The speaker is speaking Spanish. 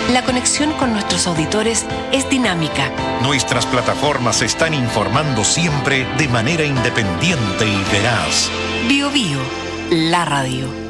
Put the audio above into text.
La conexión con nuestros auditores es dinámica. Nuestras plataformas se están informando siempre de manera independiente y veraz. Bio Bio, la radio.